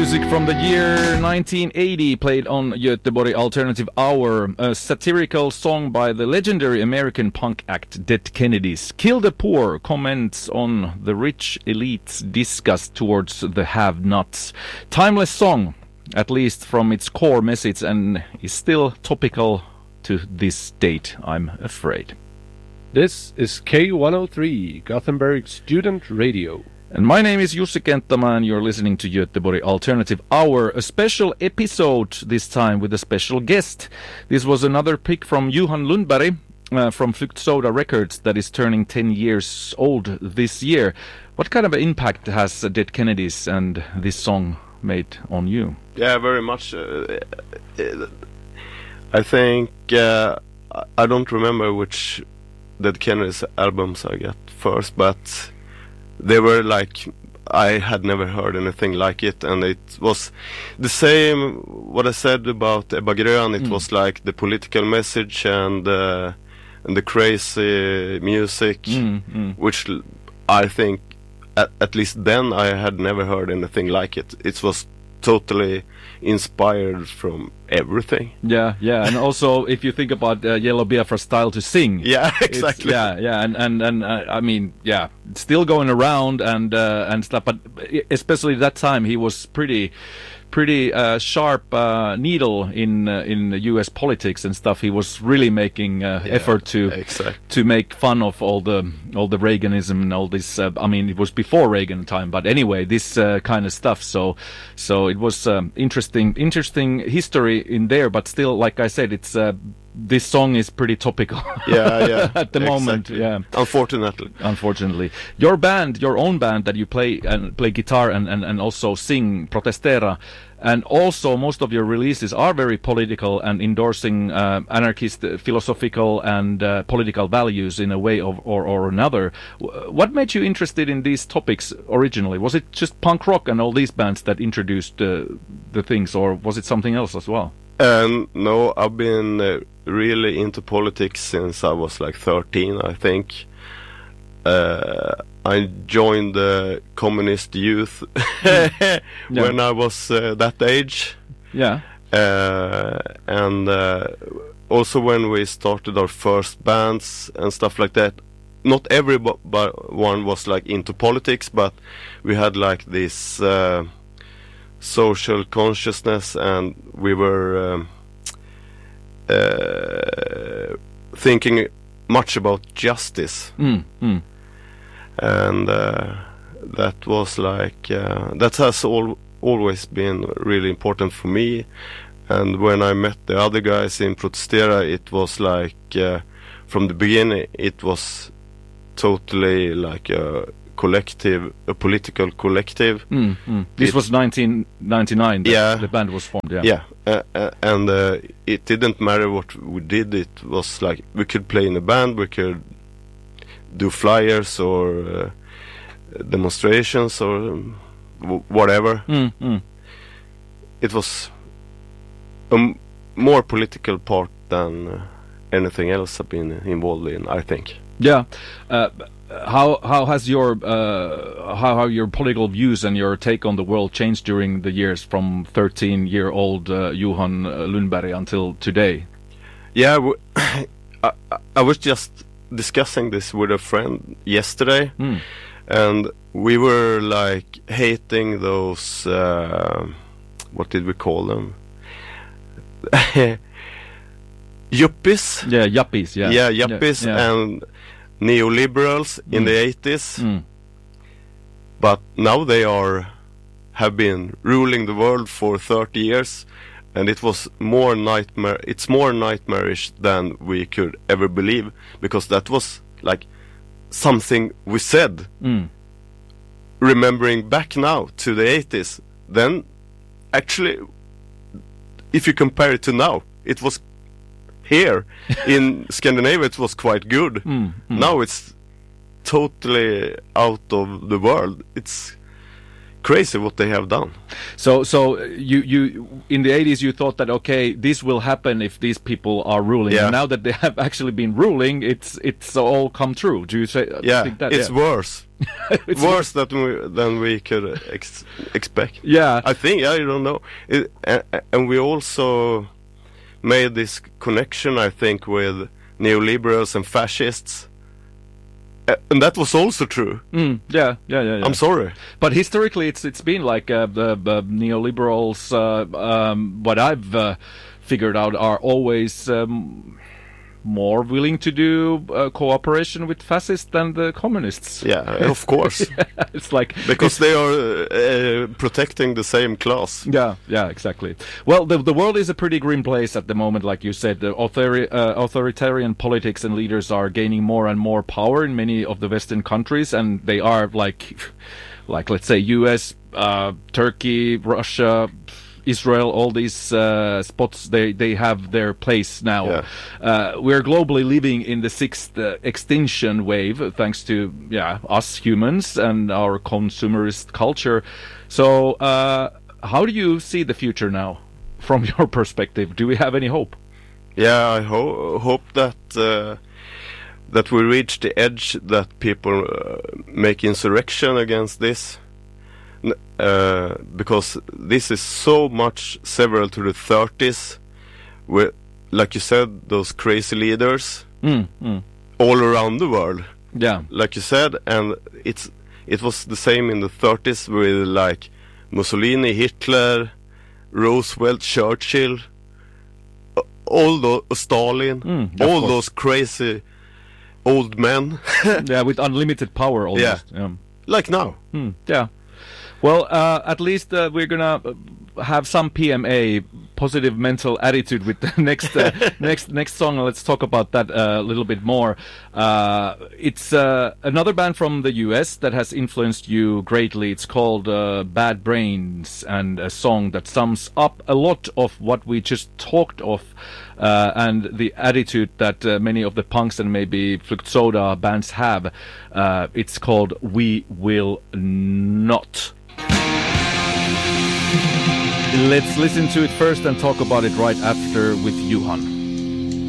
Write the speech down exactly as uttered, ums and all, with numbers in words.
Music from the year nineteen eighty played on Göteborg Alternative Hour, a satirical song by the legendary American punk act Dead Kennedys. Kill the Poor comments on the rich elite's disgust towards the have-nots. Timeless song, at least from its core message, and is still topical to this date, I'm afraid. This is K one oh three, Gothenburg Student Radio. And my name is Jussi Kenttämaa, and you're listening to Göteborg Alternative Hour, a special episode this time with a special guest. This was another pick from Johan Lundberg uh, from Flykt Soda Records that is turning ten years old this year. What kind of an impact has uh, Dead Kennedys and this song made on you? Yeah, very much. Uh, I think, uh, I don't remember which Dead Kennedys albums I got first, but they were like, I had never heard anything like it, and it was the same what I said about Ebba Grön. It mm. was like the political message and uh, and the crazy music, mm, mm. which I think at, at least then I had never heard anything like it. It was totally inspired from everything. Yeah, yeah, and also if you think about uh, Yellow Biafra's style to sing, yeah, exactly. Yeah, yeah, and and and uh, I mean, yeah, it's still going around and uh, and stuff. But especially that time, he was pretty, pretty uh, sharp uh, needle in uh, in U S politics and stuff. He was really making uh, yeah, effort to exactly. to make fun of all the all the Reaganism and all this. Uh, I mean, it was before Reagan time, but anyway, this uh, kind of stuff. So so it was um, interesting, interesting history in there. But still, like I said, it's uh, this song is pretty topical. Yeah, yeah. At the exactly. moment, yeah. Unfortunately, unfortunately, your band, your own band that you play and play guitar and, and, and also sing, Protestera, and also most of your releases are very political and endorsing uh, anarchist, uh, philosophical and uh, political values in a way of, or or another. W- what made you interested in these topics originally? Was it just punk rock and all these bands that introduced uh, the things, or was it something else as well? Um, no, I've been uh, really into politics since I was like thirteen, I think. Uh, I joined the communist youth yeah. when I was uh, that age. Yeah. Uh, and uh, also when we started our first bands and stuff like that, not everyone was like into politics, but we had like this uh, social consciousness, and we were um, uh, thinking much about justice. Mm, mm. And uh, that was like uh, that has all, always been really important for me. And when I met the other guys in Protestera, it was like uh, from the beginning it was totally like a collective, a political collective. Mm, mm. This it, was nineteen ninety-nine that yeah, the band was formed. Yeah, yeah, uh, uh, and uh, it didn't matter what we did. It was like we could play in a band, we could do flyers or uh, demonstrations or um, w- whatever. Mm, mm. It was a m- more political part than uh, anything else I've been involved in, I think. Yeah. Uh, how how has your uh, how have your political views and your take on the world changed during the years from thirteen-year-old uh, Johan Lundberg until today? Yeah, w- I, I was just discussing this with a friend yesterday, mm. and we were like hating those uh, what did we call them? Yuppies. Yeah, yuppies. Yeah, yeah, yuppies yeah, yeah. and neoliberals mm. in the eighties. Mm. But now they are have been ruling the world for thirty years. And it was more nightmare. It's more nightmarish than we could ever believe, because that was like something we said. Mm. Remembering back now to the eighties, then actually, if you compare it to now, it was here in Scandinavia. It was quite good. Mm. Mm. Now it's totally out of the world. It's crazy what they have done. So, so you, you in the eighties you thought that okay, this will happen if these people are ruling. Yeah. And now that they have actually been ruling, it's it's all come true. Do you say? Yeah, think that? it's yeah. worse. It's worse than we, than we could ex- expect. Yeah. I think, I don't know. It, and, and we also made this connection, I think, with neoliberals and fascists. Uh, and that was also true. Mm, yeah, yeah, yeah, yeah. I'm sorry. But historically, it's it's been like uh, the, the neoliberals. Uh, um, what I've uh, figured out are always um, more willing to do uh, cooperation with fascists than the communists. Yeah, of course. Yeah, it's like because they are uh, protecting the same class. Yeah, yeah, exactly. Well, the the world is a pretty grim place at the moment, like you said. The authori- uh, authoritarian politics and leaders are gaining more and more power in many of the Western countries, and they are like, like let's say U S, uh, Turkey, Russia, Israel, all these uh, spots, they, they have their place now. Yeah. Uh, we're globally living in the sixth uh, extinction wave, thanks to yeah us humans and our consumerist culture. So, uh, how do you see the future now, from your perspective? Do we have any hope? Yeah, I ho- hope that uh, that we reach the edge that people uh, make insurrection against this. Uh, because this is so much several to the thirties, where, like you said, those crazy leaders Mm, mm. all around the world. Yeah. Like you said, and it's it was the same in the thirties with like Mussolini, Hitler, Roosevelt, Churchill, uh, all those Stalin, Mm, yeah, of all course. those crazy old men, Yeah, with unlimited power almost. Yeah. like now. Hmm, yeah. Well, uh, at least uh, we're gonna uh, have some P M A, positive mental attitude, with the next uh, next next song. Let's talk about that uh, a little bit more. Uh, it's uh, another band from the U S that has influenced you greatly. It's called uh, Bad Brains, and a song that sums up a lot of what we just talked of, uh, and the attitude that uh, many of the punks and maybe Fluktsoda bands have. Uh, it's called We Will Not. Let's listen to it first and talk about it right after with Johan.